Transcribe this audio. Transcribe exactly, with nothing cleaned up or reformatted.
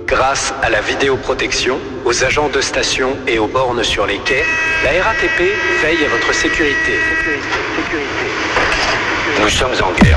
Grâce à la vidéoprotection, aux agents de station et aux bornes sur les quais, la R A T P veille à votre sécurité. Nous sommes en guerre.